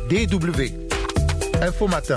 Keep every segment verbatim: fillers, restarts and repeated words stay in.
D W. Info Matin.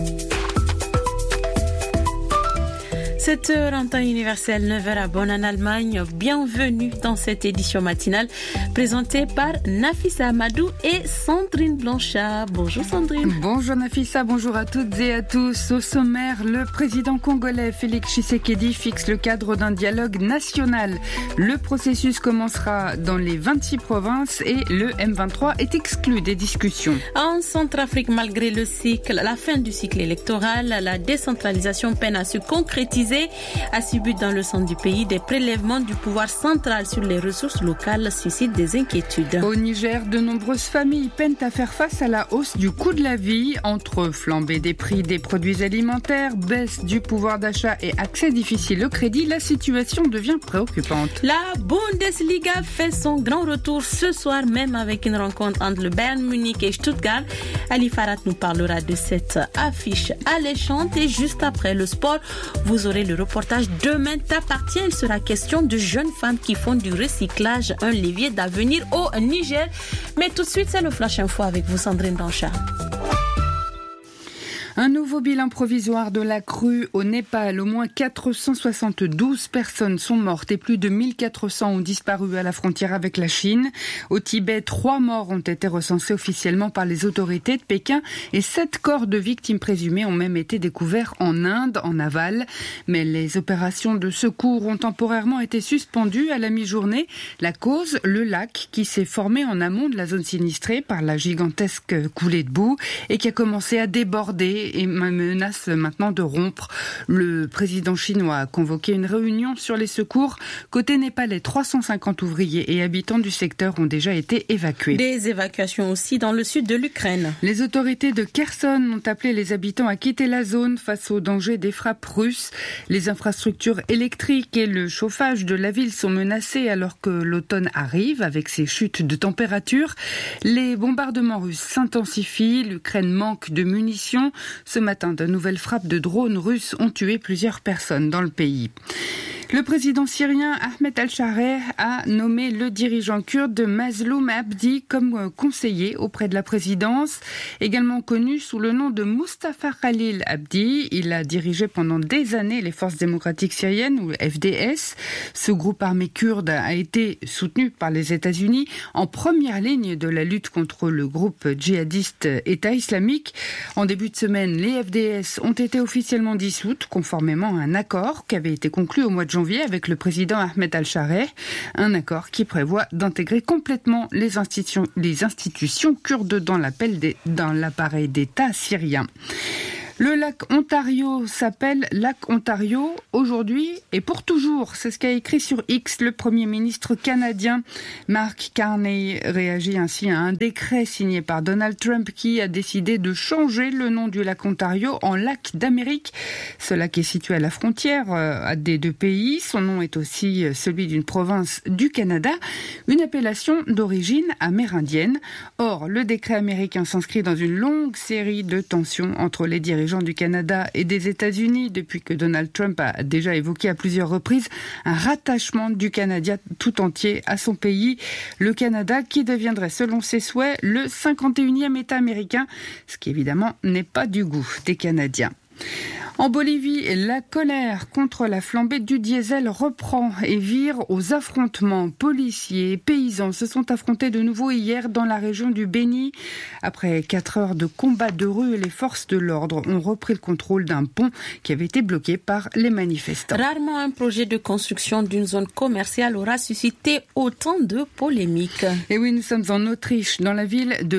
sept heures en temps universel, neuf heures à Bonn en Allemagne. Bienvenue dans cette édition matinale présentée par Nafissa Amadou et Sandrine Blanchard. Bonjour Sandrine. Bonjour Nafissa, bonjour à toutes et à tous. Au sommaire, le président congolais Félix Tshisekedi fixe le cadre d'un dialogue national. Le processus commencera dans les vingt-six provinces et le M vingt-trois est exclu des discussions. En Centrafrique, malgré le cycle, la fin du cycle électoral, la décentralisation peine à se concrétiser. À ce but, dans le centre du pays, des prélèvements du pouvoir central sur les ressources locales suscitent des inquiétudes. Au Niger, de nombreuses familles peinent à faire face à la hausse du coût de la vie. Entre flambée des prix des produits alimentaires, baisse du pouvoir d'achat et accès difficile au crédit, la situation devient préoccupante. La Bundesliga fait son grand retour ce soir même avec une rencontre entre le Bayern Munich et Stuttgart. Ali Farhat nous parlera de cette affiche alléchante et juste après le sport, vous aurez le reportage Demain t'appartient. Il sera question de jeunes femmes qui font du recyclage un levier d'avenir au Niger. Mais tout de suite, c'est le Flash Info avec vous, Sandrine Blanchard. Un nouveau bilan provisoire de la crue au Népal. Au moins quatre cent soixante-douze personnes sont mortes et plus de mille quatre cents ont disparu à la frontière avec la Chine. Au Tibet, trois morts ont été recensés officiellement par les autorités de Pékin et sept corps de victimes présumées ont même été découverts en Inde, en aval. Mais les opérations de secours ont temporairement été suspendues à la mi-journée. La cause, le lac qui s'est formé en amont de la zone sinistrée par la gigantesque coulée de boue et qui a commencé à déborder et menace maintenant de rompre. Le président chinois a convoqué une réunion sur les secours. Côté népalais, trois cent cinquante ouvriers et habitants du secteur ont déjà été évacués. Des évacuations aussi dans le sud de l'Ukraine. Les autorités de Kherson ont appelé les habitants à quitter la zone face au danger des frappes russes. Les infrastructures électriques et le chauffage de la ville sont menacés alors que l'automne arrive avec ses chutes de température. Les bombardements russes s'intensifient. L'Ukraine manque de munitions. Ce matin, de nouvelles frappes de drones russes ont tué plusieurs personnes dans le pays. Le président syrien Ahmed al-Shareh a nommé le dirigeant kurde Mazloum Abdi comme conseiller auprès de la présidence, également connu sous le nom de Mustafa Khalil Abdi. Il a dirigé pendant des années les forces démocratiques syriennes, ou F D S. Ce groupe armé kurde a été soutenu par les États-Unis en première ligne de la lutte contre le groupe djihadiste État islamique. En début de semaine, les F D S ont été officiellement dissoutes conformément à un accord qui avait été conclu au mois de janvier avec le président Ahmed al-Shareh, un accord qui prévoit d'intégrer complètement les institutions, les institutions kurdes dans, l'appel des, dans l'appareil d'État syrien. Le lac Ontario s'appelle Lac Ontario aujourd'hui et pour toujours. C'est ce qu'a écrit sur X le Premier ministre canadien. Mark Carney réagit ainsi à un décret signé par Donald Trump qui a décidé de changer le nom du lac Ontario en lac d'Amérique. Ce lac est situé à la frontière des deux pays. Son nom est aussi celui d'une province du Canada, une appellation d'origine amérindienne. Or, le décret américain s'inscrit dans une longue série de tensions entre les dirigeants du Canada et des États-Unis depuis que Donald Trump a déjà évoqué à plusieurs reprises un rattachement du Canada tout entier à son pays, le Canada qui deviendrait selon ses souhaits le cinquante et unième État américain, ce qui évidemment n'est pas du goût des Canadiens. En Bolivie, la colère contre la flambée du diesel reprend et vire aux affrontements. Policiers et paysans se sont affrontés de nouveau hier dans la région du Beni. Après quatre heures de combat de rue, les forces de l'ordre ont repris le contrôle d'un pont qui avait été bloqué par les manifestants. Rarement un projet de construction d'une zone commerciale aura suscité autant de polémiques. Et oui, nous sommes en Autriche, dans la ville de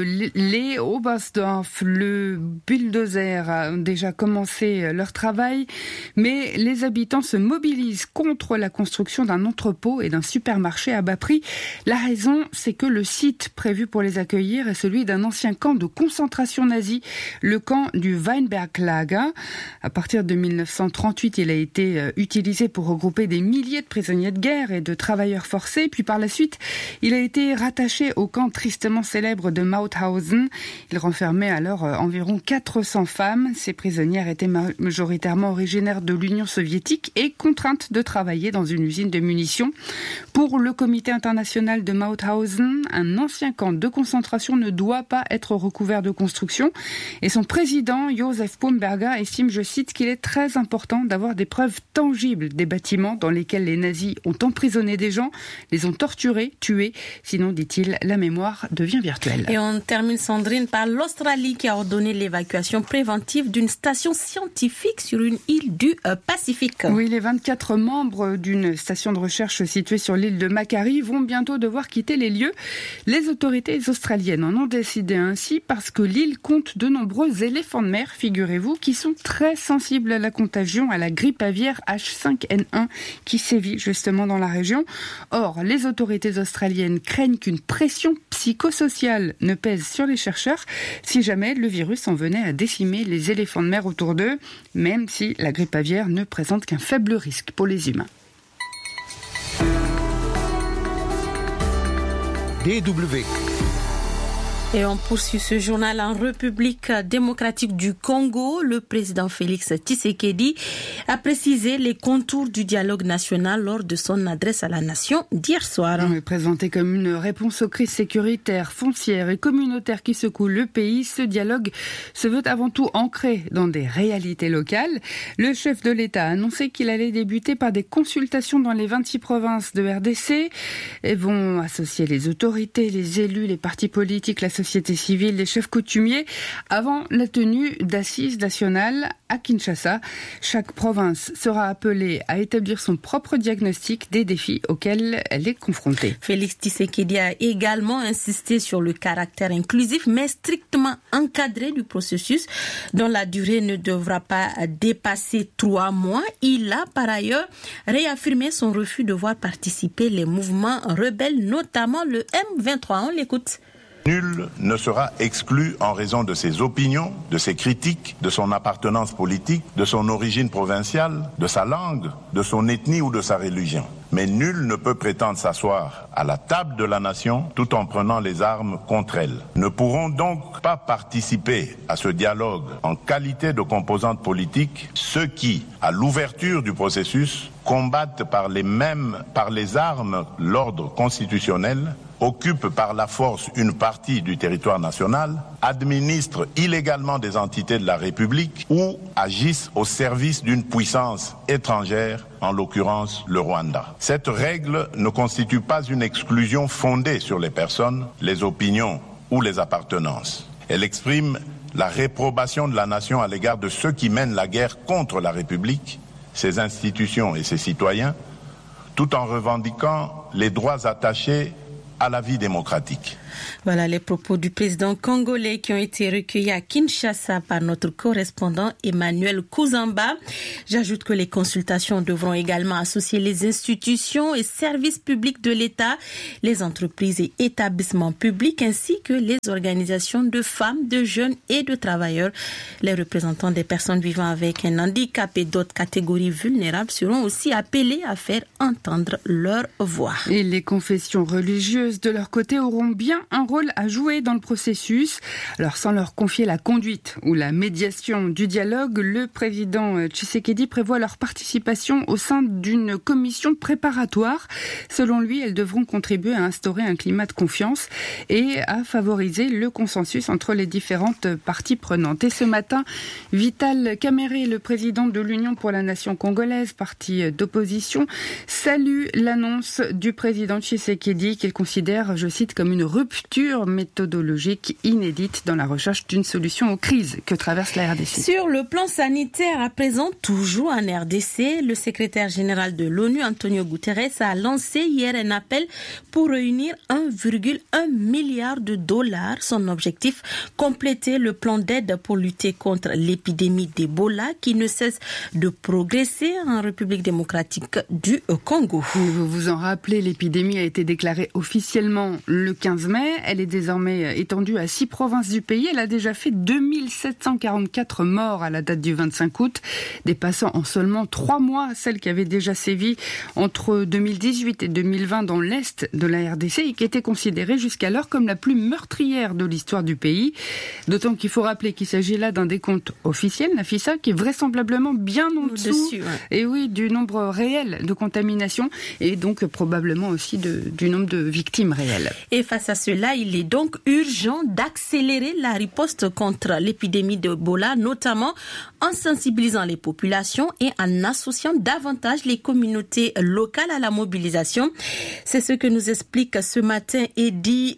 Leobersdorf. Le bulldozer a déjà commencé leur travail, mais les habitants se mobilisent contre la construction d'un entrepôt et d'un supermarché à bas prix. La raison, c'est que le site prévu pour les accueillir est celui d'un ancien camp de concentration nazi, le camp du Weinberglager. À partir de mille neuf cent trente-huit, il a été utilisé pour regrouper des milliers de prisonniers de guerre et de travailleurs forcés. Puis par la suite, il a été rattaché au camp tristement célèbre de Mauthausen. Il renfermait alors environ quatre cents femmes. Ces prisonnières étaient majoritairement originaire de l'Union soviétique, est contrainte de travailler dans une usine de munitions. Pour le comité international de Mauthausen, un ancien camp de concentration ne doit pas être recouvert de construction. Et son président, Josef Pumberger, estime, je cite, qu'il est très important d'avoir des preuves tangibles des bâtiments dans lesquels les nazis ont emprisonné des gens, les ont torturés, tués. Sinon, dit-il, la mémoire devient virtuelle. Et on termine, Sandrine, par l'Australie qui a ordonné l'évacuation préventive d'une station scientifique sur une île du euh, Pacifique. Oui, les vingt-quatre membres d'une station de recherche située sur l'île de Macquarie vont bientôt devoir quitter les lieux. Les autorités australiennes en ont décidé ainsi parce que l'île compte de nombreux éléphants de mer, figurez-vous, qui sont très sensibles à la contagion, à la grippe aviaire H cinq N un qui sévit justement dans la région. Or, les autorités australiennes craignent qu'une pression psychosociale ne pèse sur les chercheurs si jamais le virus en venait à décimer les éléphants de mer autour d'eux, même si la grippe aviaire ne présente qu'un faible risque pour les humains. D W. Et on poursuit ce journal en République démocratique du Congo. Le président Félix Tshisekedi a précisé les contours du dialogue national lors de son adresse à la nation d'hier soir. Oui, présenté comme une réponse aux crises sécuritaires, foncières et communautaires qui secouent le pays, ce dialogue se veut avant tout ancré dans des réalités locales. Le chef de l'État a annoncé qu'il allait débuter par des consultations dans les vingt-six provinces de R D C et vont associer les autorités, les élus, les partis politiques, la société civile, les chefs coutumiers, avant la tenue d'assises nationales à Kinshasa. Chaque province sera appelée à établir son propre diagnostic des défis auxquels elle est confrontée. Félix Tshisekedi a également insisté sur le caractère inclusif mais strictement encadré du processus dont la durée ne devra pas dépasser trois mois. Il a par ailleurs réaffirmé son refus de voir participer les mouvements rebelles, notamment le M vingt-trois. On l'écoute. Nul ne sera exclu en raison de ses opinions, de ses critiques, de son appartenance politique, de son origine provinciale, de sa langue, de son ethnie ou de sa religion. Mais nul ne peut prétendre s'asseoir à la table de la nation tout en prenant les armes contre elle. Ne pourront donc pas participer à ce dialogue en qualité de composantes politiques ceux qui, à l'ouverture du processus, combattent par les mêmes, par les armes l'ordre constitutionnel, occupent par la force une partie du territoire national, administrent illégalement des entités de la République ou agissent au service d'une puissance étrangère, en l'occurrence le Rwanda. Cette règle ne constitue pas une exclusion fondée sur les personnes, les opinions ou les appartenances. Elle exprime la réprobation de la nation à l'égard de ceux qui mènent la guerre contre la République, ses institutions et ses citoyens, tout en revendiquant les droits attachés à la vie démocratique. Voilà les propos du président congolais qui ont été recueillis à Kinshasa par notre correspondant Emmanuel Kouzamba. J'ajoute que les consultations devront également associer les institutions et services publics de l'État, les entreprises et établissements publics, ainsi que les organisations de femmes, de jeunes et de travailleurs. Les représentants des personnes vivant avec un handicap et d'autres catégories vulnérables seront aussi appelés à faire entendre leur voix. Et les confessions religieuses, de leur côté, auront bien un rôle à jouer dans le processus. Alors, sans leur confier la conduite ou la médiation du dialogue, le président Tshisekedi prévoit leur participation au sein d'une commission préparatoire. Selon lui, elles devront contribuer à instaurer un climat de confiance et à favoriser le consensus entre les différentes parties prenantes. Et ce matin, Vital Kamerhe, le président de l'Union pour la nation congolaise, parti d'opposition, salue l'annonce du président Tshisekedi qu'il considère, je cite, comme une rupture méthodologique inédite dans la recherche d'une solution aux crises que traverse la R D C. Sur le plan sanitaire, à présent, toujours en R D C, le secrétaire général de l'ONU, Antonio Guterres, a lancé hier un appel pour réunir un virgule un milliard de dollars. Son objectif, compléter le plan d'aide pour lutter contre l'épidémie d'Ebola qui ne cesse de progresser en République démocratique du Congo. Vous vous en rappelez, l'épidémie a été déclarée officiellement le quinze mars. mai. Elle est désormais étendue à six provinces du pays. Elle a déjà fait deux mille sept cent quarante-quatre morts à la date du vingt-cinq août, dépassant en seulement trois mois celle qui avait déjà sévi entre deux mille dix-huit et deux mille vingt dans l'est de la R D C et qui était considérée jusqu'alors comme la plus meurtrière de l'histoire du pays. D'autant qu'il faut rappeler qu'il s'agit là d'un décompte officiel, Nafissa, qui est vraisemblablement bien en dessous Dessus, ouais. et oui, du nombre réel de contaminations et donc probablement aussi de, du nombre de victimes réelles. Et face à cela, il est donc urgent d'accélérer la riposte contre l'épidémie d'Ebola, notamment en sensibilisant les populations et en associant davantage les communautés locales à la mobilisation. C'est ce que nous explique ce matin Eddy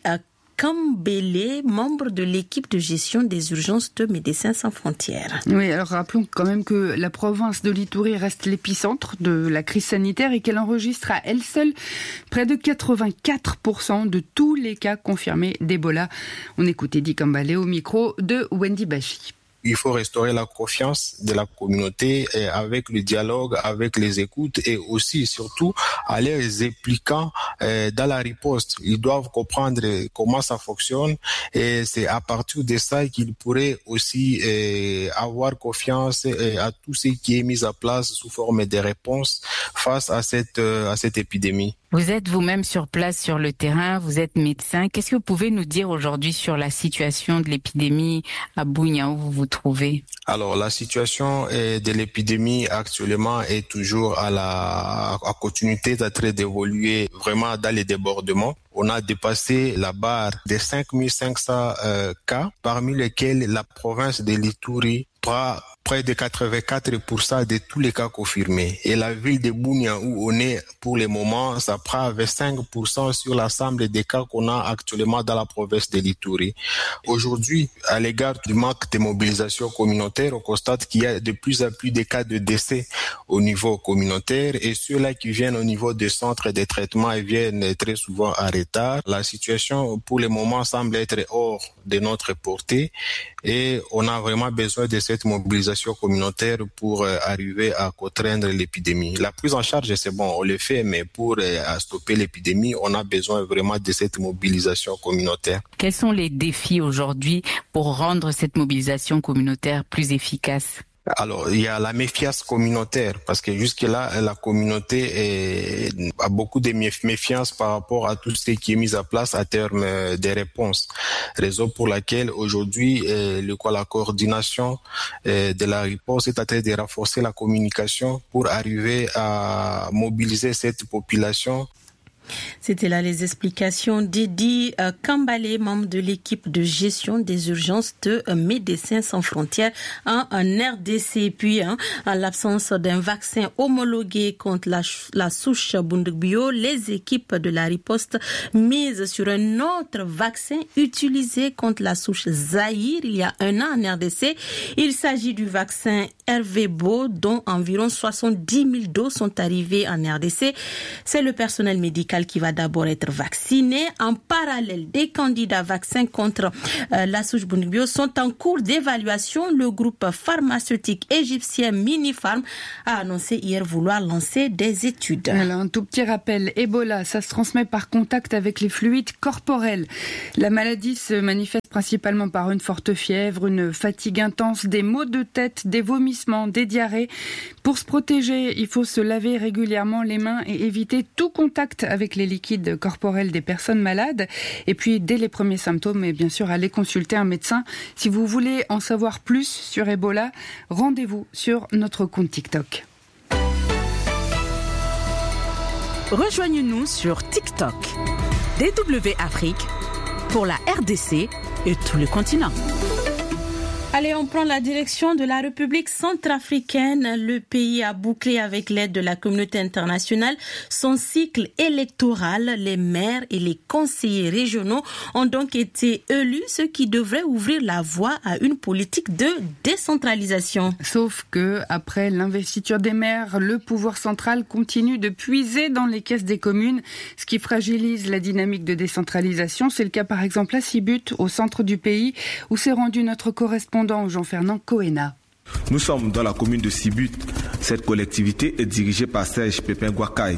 Kambele, membre de l'équipe de gestion des urgences de Médecins sans frontières. Oui, alors rappelons quand même que la province de l'Ituri reste l'épicentre de la crise sanitaire et qu'elle enregistre à elle seule près de quatre-vingt-quatre pour cent de tous les cas confirmés d'Ebola. On écoute Eddy Kambele au micro de Wendy Bachi. Il faut restaurer la confiance de la communauté avec le dialogue, avec les écoutes et aussi, surtout, aller les impliquant dans la riposte. Ils doivent comprendre comment ça fonctionne et c'est à partir de ça qu'ils pourraient aussi avoir confiance à tout ce qui est mis en place sous forme de réponse face à cette, à cette épidémie. Vous êtes vous-même sur place, sur le terrain, vous êtes médecin. Qu'est-ce que vous pouvez nous dire aujourd'hui sur la situation de l'épidémie à Bunia, où vous vous trouvez? Alors, la situation de l'épidémie actuellement est toujours à la à continuité d'être d'évoluer vraiment dans les débordements. On a dépassé la barre des cinq mille cinq cents euh, cas, parmi lesquels la province de l'Ituri prend près de quatre-vingt-quatre pour cent de tous les cas confirmés. Et la ville de Bunia, où on est pour le moment, ça prend vingt-cinq pour cent sur l'ensemble des cas qu'on a actuellement dans la province de l'Ituri. Aujourd'hui, à l'égard du manque de mobilisation communautaire, on constate qu'il y a de plus en plus de cas de décès au niveau communautaire et ceux-là qui viennent au niveau des centres de traitement ils viennent très souvent en retard. La situation, pour le moment, semble être hors de notre portée et on a vraiment besoin de cette mobilisation communautaire pour euh, arriver à contraindre l'épidémie. La prise en charge, c'est bon, on le fait, mais pour euh, stopper l'épidémie, on a besoin vraiment de cette mobilisation communautaire. Quels sont les défis aujourd'hui pour rendre cette mobilisation communautaire plus efficace ? Alors, il y a la méfiance communautaire, parce que jusque-là, la communauté est, a beaucoup de méfiance par rapport à tout ce qui est mis en place à terme des réponses. Raison pour laquelle aujourd'hui, euh, le, quoi, la coordination euh, de la riposte est en train de renforcer la communication pour arriver à mobiliser cette population. C'était là les explications d'Eddy Kambale, membre de l'équipe de gestion des urgences de Médecins sans frontières en, en R D C. Et puis, hein, en l'absence d'un vaccin homologué contre la, la souche Bundibugyo, les équipes de la riposte misent sur un autre vaccin utilisé contre la souche Zaïre il y a un an en R D C. Il s'agit du vaccin Ervebo, dont environ soixante-dix mille doses sont arrivées en R D C. C'est le personnel médical qui va d'abord être vacciné. En parallèle, des candidats vaccins contre euh, la souche Bundibugyo sont en cours d'évaluation. Le groupe pharmaceutique égyptien Minipharm a annoncé hier vouloir lancer des études. Alors, un tout petit rappel, Ebola, ça se transmet par contact avec les fluides corporels. La maladie se manifeste principalement par une forte fièvre, une fatigue intense, des maux de tête, des vomissements, des diarrhées. Pour se protéger, il faut se laver régulièrement les mains et éviter tout contact avec les liquides corporels des personnes malades. Et puis, dès les premiers symptômes, et bien sûr, aller consulter un médecin. Si vous voulez en savoir plus sur Ebola, rendez-vous sur notre compte TikTok. Rejoignez-nous sur TikTok. D W Afrique pour la R D C et tout le continent. Allez, on prend la direction de la République centrafricaine. Le pays a bouclé avec l'aide de la communauté internationale son cycle électoral. Les maires et les conseillers régionaux ont donc été élus, ce qui devrait ouvrir la voie à une politique de décentralisation. Sauf que, après l'investiture des maires, le pouvoir central continue de puiser dans les caisses des communes, ce qui fragilise la dynamique de décentralisation. C'est le cas par exemple à Sibut, au centre du pays, où s'est rendu notre correspondant Jean-Fernand Coena. Nous sommes dans la commune de Sibut. Cette collectivité est dirigée par Serge Pépin Gouakaï.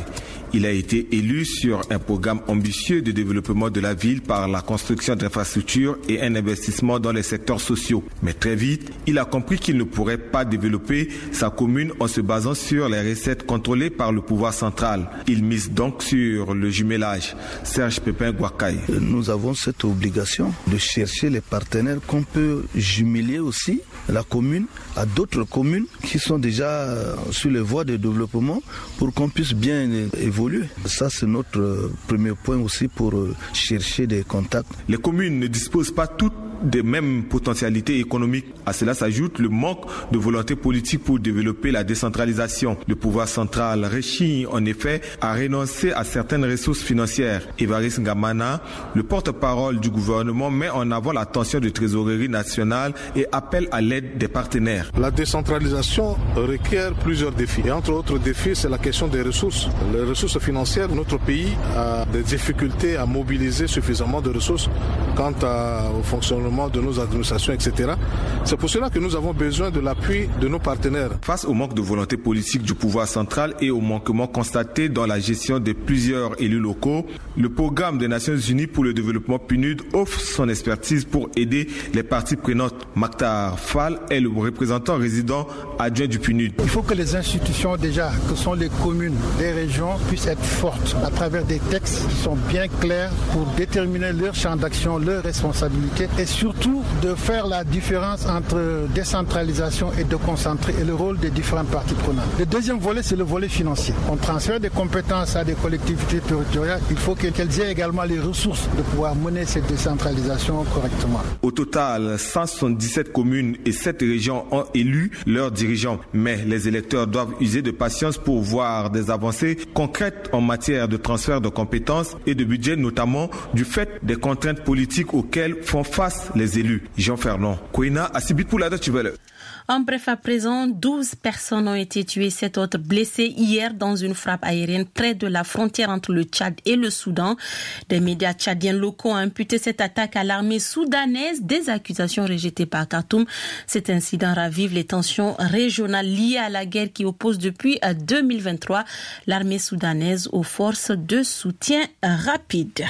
Il a été élu sur un programme ambitieux de développement de la ville par la construction d'infrastructures et un investissement dans les secteurs sociaux. Mais très vite, il a compris qu'il ne pourrait pas développer sa commune en se basant sur les recettes contrôlées par le pouvoir central. Il mise donc sur le jumellage. Serge Pépin Guakaï. Nous avons cette obligation de chercher les partenaires qu'on peut jumeler aussi la commune à d'autres communes qui sont déjà sur les voies de développement pour qu'on puisse bien évoluer. Ça, c'est notre premier point aussi pour chercher des contacts. Les communes ne disposent pas toutes des mêmes potentialités économiques. À cela s'ajoute le manque de volonté politique pour développer la décentralisation. Le pouvoir central réchigne en effet à renoncer à certaines ressources financières. Évariste Ngamana, le porte-parole du gouvernement, met en avant la tension de trésorerie nationale et appelle à l'aide des partenaires. La décentralisation requiert plusieurs défis. Et entre autres défis, c'est la question des ressources. Les ressources financières, notre pays a des difficultés à mobiliser suffisamment de ressources quant à, au fonctionnement de nos administrations, et cetera. C'est pour cela que nous avons besoin de l'appui de nos partenaires. Face au manque de volonté politique du pouvoir central et au manquement constaté dans la gestion de plusieurs élus locaux, le programme des Nations Unies pour le développement P N U D offre son expertise pour aider les parties prenantes. Maktar Fall est le représentant résident adjoint du P N U D. Il faut que les institutions déjà, que sont les communes, les régions, puissent être fortes à travers des textes qui sont bien clairs pour déterminer leur champ d'action, leurs responsabilités et surtout de faire la différence entre décentralisation et déconcentrer et le rôle des différentes parties prenantes. Le deuxième volet, c'est le volet financier. On transfère des compétences à des collectivités territoriales. Il faut qu'elles aient également les ressources de pouvoir mener cette décentralisation correctement. Au total, cent soixante-dix-sept communes et sept régions ont élu leurs dirigeants. Mais les électeurs doivent user de patience pour voir des avancées concrètes en matière de transfert de compétences et de budget, notamment du fait des contraintes politiques auxquelles font face les élus. Jean Fernand, Kouina, Assibit pour la Deutsche Welle. En bref, à présent, douze personnes ont été tuées, sept autres blessées hier dans une frappe aérienne près de la frontière entre le Tchad et le Soudan. Des médias tchadiens locaux ont imputé cette attaque à l'armée soudanaise, des accusations rejetées par Khartoum. Cet incident ravive les tensions régionales liées à la guerre qui oppose depuis deux mille vingt-trois l'armée soudanaise aux forces de soutien rapide.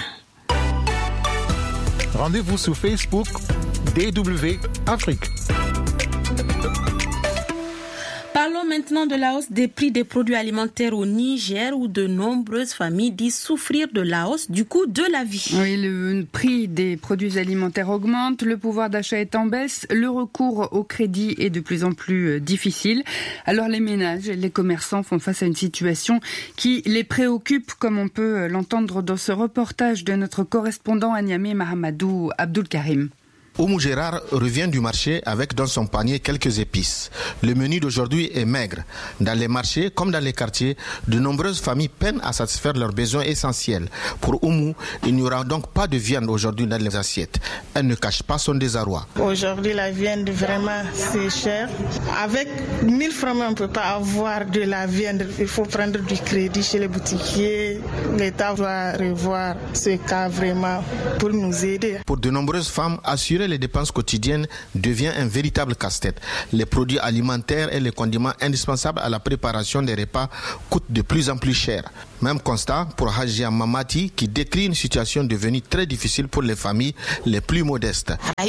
Rendez-vous sur Facebook D W Afrique. Parlons maintenant de la hausse des prix des produits alimentaires au Niger où de nombreuses familles disent souffrir de la hausse du coût de la vie. Oui, le prix des produits alimentaires augmente, le pouvoir d'achat est en baisse, le recours au crédit est de plus en plus difficile. Alors les ménages et les commerçants font face à une situation qui les préoccupe, comme on peut l'entendre dans ce reportage de notre correspondant à Niamey, Mahamadou Abdul Karim. Oumou Gérard revient du marché avec dans son panier quelques épices. Le menu d'aujourd'hui est maigre. Dans les marchés comme dans les quartiers, de nombreuses familles peinent à satisfaire leurs besoins essentiels. Pour Oumou, il n'y aura donc pas de viande aujourd'hui dans les assiettes. Elle ne cache pas son désarroi. Aujourd'hui, la viande, vraiment, c'est cher. Avec mille francs, on ne peut pas avoir de la viande. Il faut prendre du crédit chez les boutiquiers. L'État doit revoir ce cas vraiment pour nous aider. Pour de nombreuses femmes, assurer les dépenses quotidiennes devient un véritable casse-tête. Les produits alimentaires et les condiments indispensables à la préparation des repas coûtent de plus en plus cher. Même constat pour Hajia Mamati qui décrit une situation devenue très difficile pour les familles les plus modestes. La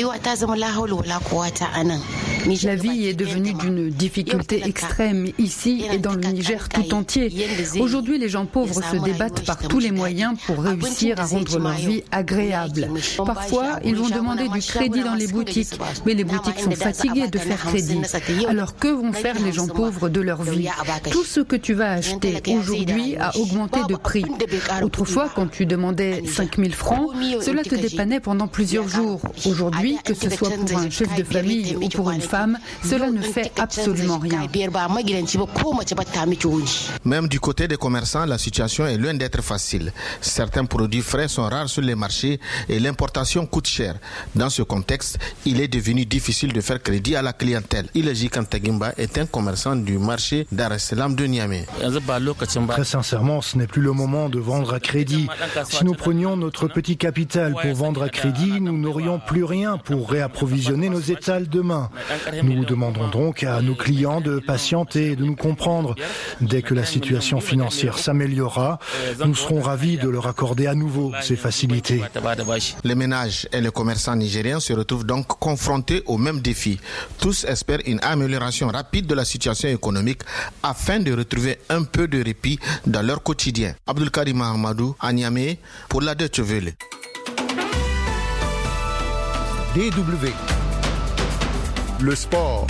vie est devenue d'une difficulté extrême ici et dans le Niger tout entier. Aujourd'hui, les gens pauvres se débattent par tous les moyens pour réussir à rendre leur vie agréable. Parfois, ils vont demander du crédit dans les boutiques, mais les boutiques sont fatiguées de faire crédit. Alors que vont faire les gens pauvres de leur vie? Tout ce que tu vas acheter aujourd'hui a augmenté de prix. Autrefois, quand tu demandais cinq mille francs, cela te dépannait pendant plusieurs jours. Aujourd'hui, que ce soit pour un chef de famille ou pour une femme, cela ne fait absolument rien. Même du côté des commerçants, la situation est loin d'être facile. Certains produits frais sont rares sur les marchés et l'importation coûte cher. Dans ce contexte, il est devenu difficile de faire crédit à la clientèle. Ileji Kantagimba est un commerçant du marché Dar es Salaam de Niamey. Très sincèrement, ce n'est plus le moment de vendre à crédit. Si nous prenions notre petit capital pour vendre à crédit, nous n'aurions plus rien pour réapprovisionner nos étals demain. Nous demandons donc à nos clients de patienter et de nous comprendre. Dès que la situation financière s'améliorera, nous serons ravis de leur accorder à nouveau ces facilités. Les ménages et les commerçants nigériens se retrouvent donc confrontés aux mêmes défis. Tous espèrent une amélioration rapide de la situation économique afin de retrouver un peu de répit dans leur quotidien. Abdul Karim Mahamadou, à Niamey, pour la Deutsche Welle. D W. Le sport.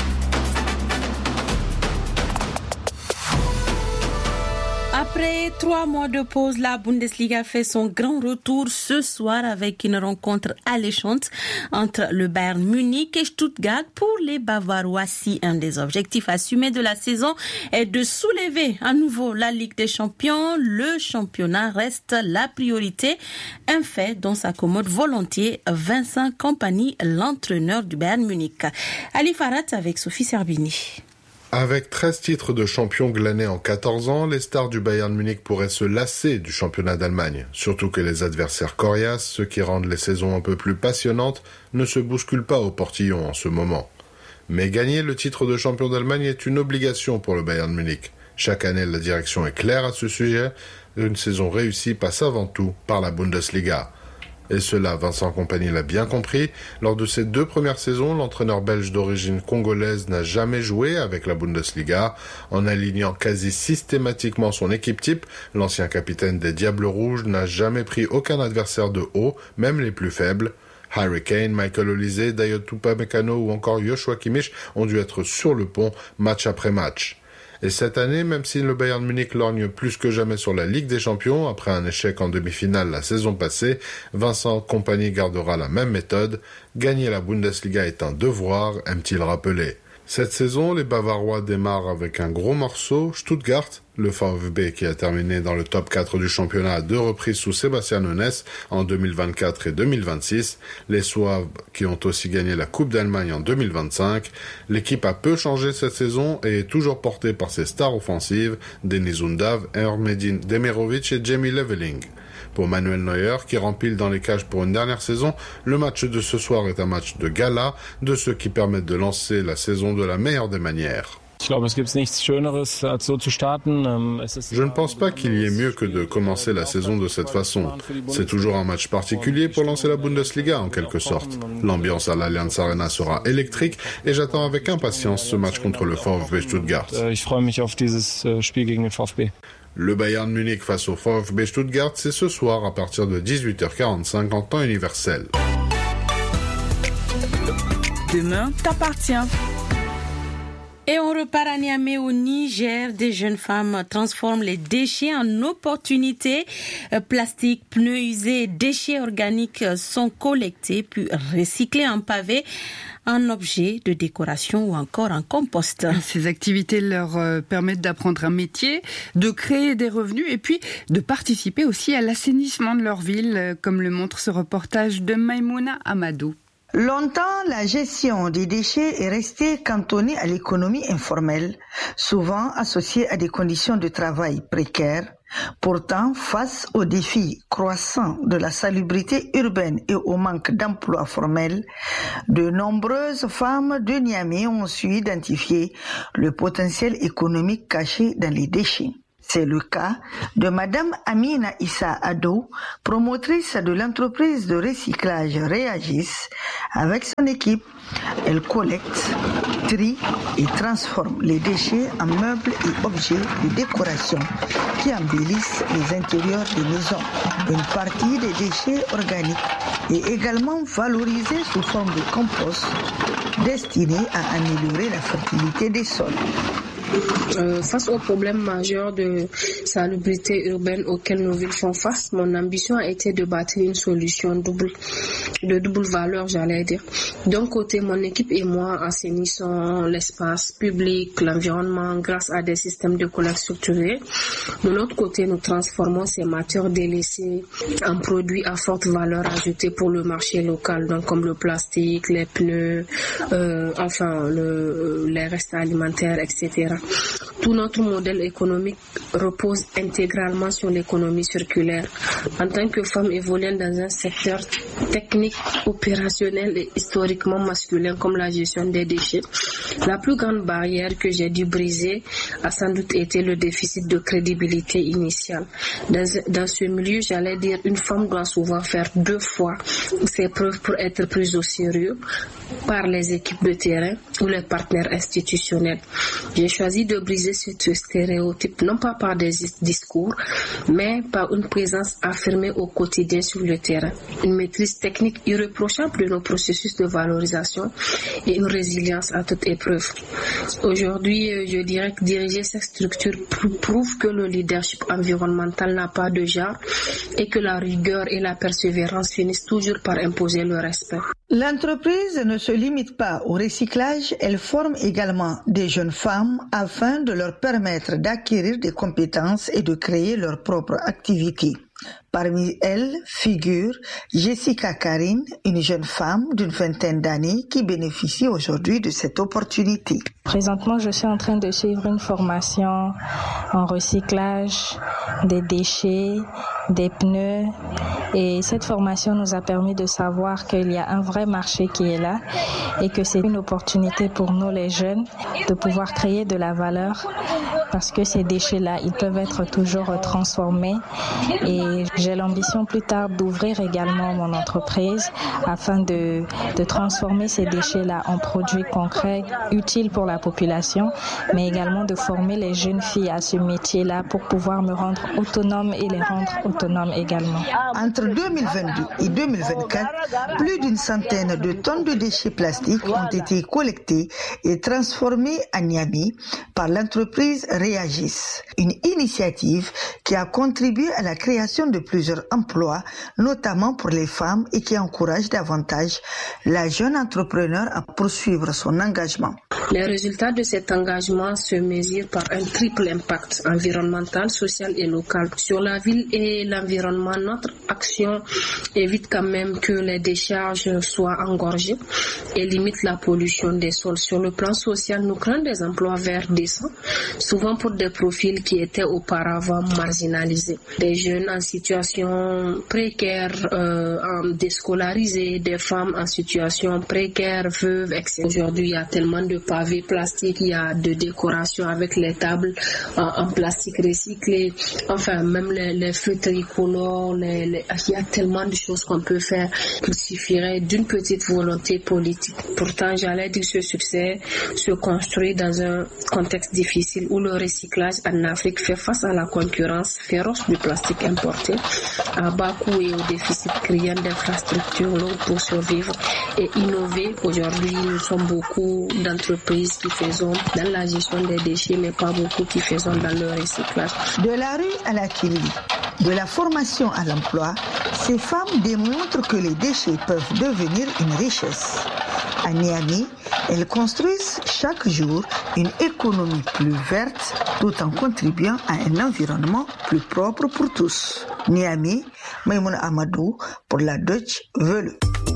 Après trois mois de pause, la Bundesliga fait son grand retour ce soir avec une rencontre alléchante entre le Bayern Munich et Stuttgart. Pour les Bavarois, si un des objectifs assumés de la saison est de soulever à nouveau la Ligue des Champions, le championnat reste la priorité. Un fait dont s'accommode volontiers Vincent Kompany, l'entraîneur du Bayern Munich. Ali Farhat avec Sophie Serbini. Avec treize titres de champion glanés en quatorze ans, les stars du Bayern Munich pourraient se lasser du championnat d'Allemagne. Surtout que les adversaires coriaces, ceux qui rendent les saisons un peu plus passionnantes, ne se bousculent pas au portillon en ce moment. Mais gagner le titre de champion d'Allemagne est une obligation pour le Bayern Munich. Chaque année, la direction est claire à ce sujet. Une saison réussie passe avant tout par la Bundesliga. Et cela, Vincent Kompany l'a bien compris. Lors de ses deux premières saisons, l'entraîneur belge d'origine congolaise n'a jamais joué avec la Bundesliga. En alignant quasi systématiquement son équipe type, l'ancien capitaine des Diables Rouges n'a jamais pris aucun adversaire de haut, même les plus faibles. Harry Kane, Michael Olise, Dayot Upamecano ou encore Joshua Kimmich ont dû être sur le pont match après match. Et cette année, même si le Bayern Munich lorgne plus que jamais sur la Ligue des Champions, après un échec en demi-finale la saison passée, Vincent Kompany gardera la même méthode. Gagner la Bundesliga est un devoir, aime-t-il rappeler. Cette saison, les Bavarois démarrent avec un gros morceau, Stuttgart, le VfB qui a terminé dans le top quatre du championnat à deux reprises sous Sébastien Hoeneß en deux mille vingt-quatre et deux mille vingt-six, les Souaves qui ont aussi gagné la Coupe d'Allemagne en deux mille vingt-cinq. L'équipe a peu changé cette saison et est toujours portée par ses stars offensives, Denis Undav, Ermedin Demirovic et Jamie Leveling. Pour Manuel Neuer, qui rempile dans les cages pour une dernière saison, le match de ce soir est un match de gala, de ceux qui permettent de lancer la saison de la meilleure des manières. Je ne pense pas qu'il y ait mieux que de commencer la saison de cette façon. C'est toujours un match particulier pour lancer la Bundesliga en quelque sorte. L'ambiance à l'Allianz Arena sera électrique et j'attends avec impatience ce match contre le VfB Stuttgart. Le Bayern Munich face au VfB Stuttgart, c'est ce soir à partir de dix-huit heures quarante-cinq en temps universel. Demain t'appartient. Et on repart à Niamey au Niger. Des jeunes femmes transforment les déchets en opportunités. Plastique, pneus usés, déchets organiques sont collectés puis recyclés en pavé, en objet de décoration ou encore en compost. Ces activités leur permettent d'apprendre un métier, de créer des revenus et puis de participer aussi à l'assainissement de leur ville, comme le montre ce reportage de Maïmouna Amadou. Longtemps, la gestion des déchets est restée cantonnée à l'économie informelle, souvent associée à des conditions de travail précaires. Pourtant, face aux défis croissants de la salubrité urbaine et au manque d'emplois formels, de nombreuses femmes de Niamey ont su identifier le potentiel économique caché dans les déchets. C'est le cas de Madame Amina Issa Ado, promotrice de l'entreprise de recyclage Réagis. Avec son équipe, elle collecte, trie et transforme les déchets en meubles et objets de décoration qui embellissent les intérieurs des maisons. Une partie des déchets organiques est également valorisée sous forme de compost destiné à améliorer la fertilité des sols. Euh, face aux problèmes majeurs de salubrité urbaine auxquels nos villes font face, mon ambition a été de bâtir une solution double, de double valeur, j'allais dire. D'un côté, mon équipe et moi assainissons l'espace public, l'environnement grâce à des systèmes de collecte structurés. De l'autre côté, nous transformons ces matières délaissées en produits à forte valeur ajoutée pour le marché local, donc comme le plastique, les pneus, euh, enfin le, les restes alimentaires, et cetera. Tout notre modèle économique repose intégralement sur l'économie circulaire. En tant que femme évoluant dans un secteur technique, opérationnel et historiquement masculin comme la gestion des déchets, la plus grande barrière que j'ai dû briser a sans doute été le déficit de crédibilité initiale. Dans, dans ce milieu, j'allais dire, une femme doit souvent faire deux fois ses preuves pour être prise au sérieux par les équipes de terrain ou les partenaires institutionnels. J'ai choisi de briser ce stéréotype non pas par des discours, mais par une présence affirmée au quotidien sur le terrain, une maîtrise technique irréprochable de nos processus de valorisation et une résilience à toute épreuve. Aujourd'hui, je dirais que diriger cette structure prouve que le leadership environnemental n'a pas de genre et que la rigueur et la persévérance finissent toujours par imposer le respect. L'entreprise ne se limite pas au recyclage, elle forme également des jeunes femmes afin de leur permettre d'acquérir des compétences et de créer leur propre activité. Parmi elles figure Jessica Karine, une jeune femme d'une vingtaine d'années qui bénéficie aujourd'hui de cette opportunité. Présentement, je suis en train de suivre une formation en recyclage des déchets, des pneus. Et cette formation nous a permis de savoir qu'il y a un vrai marché qui est là et que c'est une opportunité pour nous les jeunes de pouvoir créer de la valeur parce que ces déchets-là, ils peuvent être toujours transformés. Et j'ai l'ambition plus tard d'ouvrir également mon entreprise afin de, de transformer ces déchets-là en produits concrets, utiles pour la population, mais également de former les jeunes filles à ce métier-là pour pouvoir me rendre autonome et les rendre autonomes également. Entre deux mille vingt-deux et deux mille vingt-quatre, plus d'une centaine de tonnes de déchets plastiques ont été collectés et transformés à Niamey par l'entreprise Réagis, une initiative qui a contribué à la création de plusieurs emplois, notamment pour les femmes, et qui encourage davantage la jeune entrepreneur à poursuivre son engagement. Les résultats de cet engagement se mesurent par un triple impact environnemental, social et local. Sur la ville et l'environnement, notre action évite quand même que les décharges soient engorgées et limite la pollution des sols. Sur le plan social, nous créons des emplois verts décents, souvent pour des profils qui étaient auparavant marginalisés. Des jeunes en situation précaire, euh, déscolarisés, des femmes en situation précaire, veuves, et cetera. Aujourd'hui, il y a tellement de pavés plastiques, il y a de décorations avec les tables en, en plastique recyclé, enfin même les, les feux tricolores, les, les, il y a tellement de choses qu'on peut faire qu'il suffirait d'une petite volonté politique. Pourtant, j'allais dire que ce succès se construit dans un contexte difficile où le recyclage en Afrique fait face à la concurrence féroce du plastique importé, à bas coût et au déficit criant d'infrastructures lourdes pour survivre et innover. Aujourd'hui, nous sommes beaucoup d'entreprises qui faisons dans la gestion des déchets, mais pas beaucoup qui faisons dans le recyclage. De la rue à la Kili, de la formation à l'emploi, ces femmes démontrent que les déchets peuvent devenir une richesse. À Niamey, elles construisent chaque jour une économie plus verte tout en contribuant à un environnement plus propre pour tous. Niamey, Maïmouna Amadou pour la Deutsche Welle.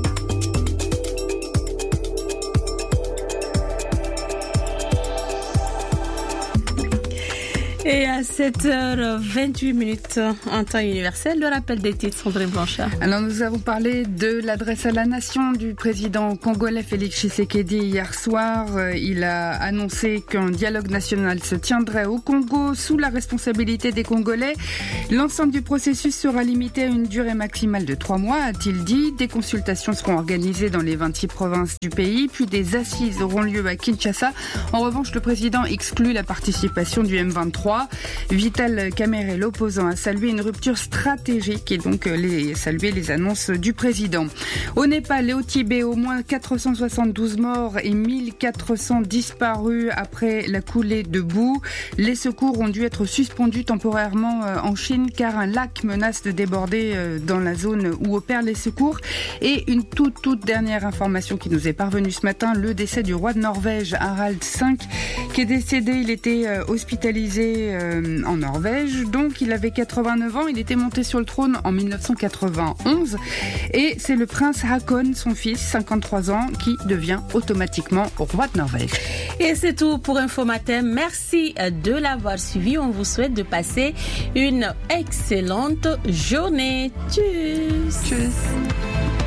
Et à sept heures vingt-huit minutes en temps universel, le rappel des titres, Sandrine Blanchard. Alors nous avons parlé de l'adresse à la nation du président congolais Félix Tshisekedi hier soir. Il a annoncé qu'un dialogue national se tiendrait au Congo sous la responsabilité des Congolais. L'ensemble du processus sera limité à une durée maximale de trois mois, a-t-il dit. Des consultations seront organisées dans les vingt-six provinces du pays, puis des assises auront lieu à Kinshasa. En revanche, le président exclut la participation du M vingt-trois. Vital Kamerhe, l'opposant, a salué une rupture stratégique et donc les, salué les annonces du président. Au Népal et au Tibet, au moins quatre cent soixante-douze morts et mille quatre cents disparus après la coulée de boue. Les secours ont dû être suspendus temporairement en Chine car un lac menace de déborder dans la zone où opèrent les secours. Et une toute toute dernière information qui nous est parvenue ce matin, le décès du roi de Norvège, Harald cinq, qui est décédé. Il était hospitalisé né euh, en Norvège, donc il avait quatre-vingt-neuf ans, il était monté sur le trône en mille neuf cent quatre-vingt-onze et c'est le prince Haakon, son fils, cinquante-trois ans, qui devient automatiquement roi de Norvège. Et c'est tout pour Infomatin. Merci de l'avoir suivi. On vous souhaite de passer une excellente journée. Tchuss. Tchuss.